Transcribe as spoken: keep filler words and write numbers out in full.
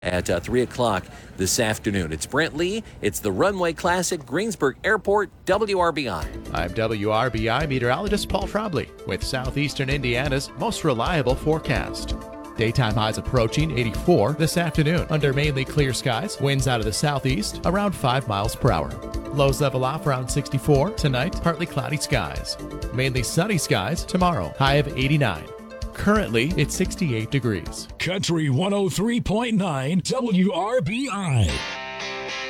at uh, three o'clock this afternoon. It's Brent Lee. It's the Runway Classic, Greensburg Airport, W R B I. I'm W R B I meteorologist Paul Trombley with Southeastern Indiana's most reliable forecast. Daytime highs approaching eighty-four this afternoon under mainly clear skies. Winds out of the southeast around five miles per hour. Lows level off around sixty-four. Tonight, partly cloudy skies. Mainly sunny skies tomorrow. High of eighty-nine. Currently, it's sixty-eight degrees. Country one oh three point nine W R B I.